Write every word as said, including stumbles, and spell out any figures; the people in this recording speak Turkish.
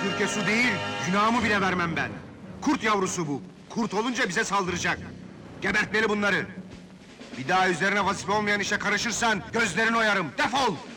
Türkiye su değil, günahımı bile vermem ben. Kurt yavrusu bu. Kurt olunca bize saldıracak. Gebertmeli bunları. Bir daha üzerine vazife olmayan işe karışırsan gözlerini oyarım. Defol!